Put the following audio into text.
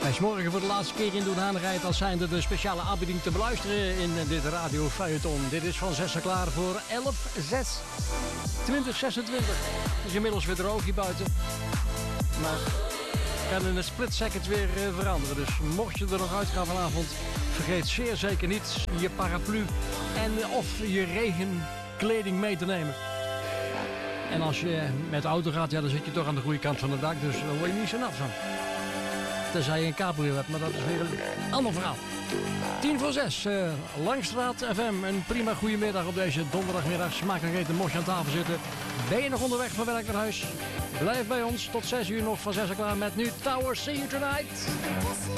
Hij is morgen voor de laatste keer in Doen rijdt als zijnde de speciale aanbieding te beluisteren in dit radio feuilleton. Dit is van 6 klaar voor 11/6/2026. Het is inmiddels weer droog hier buiten. Maar kan in een split second weer veranderen. Dus mocht je er nog uitgaan vanavond, vergeet zeer zeker niet je paraplu en of je regenkleding mee te nemen. En als je met de auto gaat, ja, dan zit je toch aan de goede kant van het dak. Dus dan word je niet zo nat van. Tenzij je een cabrio hebt, maar dat is weer een ander verhaal. 5:50, Langstraat FM. Een prima goedemiddag op deze donderdagmiddag. Smakelijk eten, mocht je aan tafel zitten. Ben je nog onderweg van werk naar huis? Blijf bij ons tot 6 uur nog van 6 klaar met nu Towers. See you tonight.